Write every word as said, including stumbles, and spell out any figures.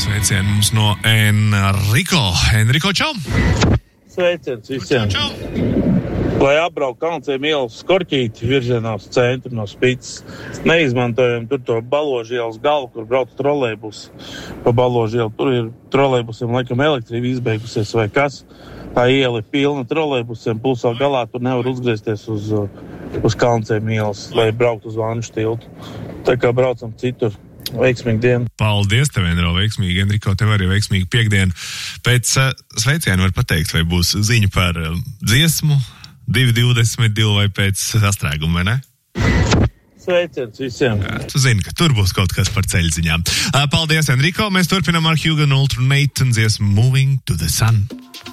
Sveicieni mums no Enrico. Enrico, čau! Sveiciens visiem! Čau, čau. Lai apbrauk Kalnciem ielas Skorķīti virzienā uz centru no Spicas. Neizmantojam tur to Baložu ielas galu, kur brauc trolejbus pa Baložu ielu. Tur ir trolejbusiem laikam elektrība izbeigusies vai kas. Tā iela ir pilna trolejbusiem, plus vēl galā tur nevar uzgriezties uz, uz Kalnciem ielas, lai braukt uz Vanšu tiltu. Tā kā braucam citur. Veiksmīgi dienu. Paldies tev, Enro, veiksmīgi. Enrico, tev arī veiksmīgi piekdienu. Pēc uh, sveicienu var pateikt, vai būs ziņa par uh, dziesmu divi divdesmit divi vai pēc sastrēguma, vai ne? Sveiciens visiem. Jā, tu zini, ka tur būs kaut kas par ceļziņām. Uh, paldies, Enrico. Mēs turpinām ar Hugo Noltrunate un dziesmu Moving to the Sun.